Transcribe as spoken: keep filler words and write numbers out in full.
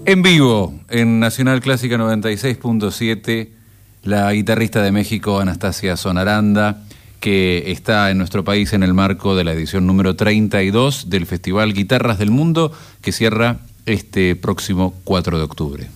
En vivo, en Nacional Clásica noventa y seis punto siete, la guitarrista de México, Anastasia Sonaranda, que está en nuestro país en el marco de la edición número treinta y dos del Festival Guitarras del Mundo, que cierra este próximo cuatro de octubre.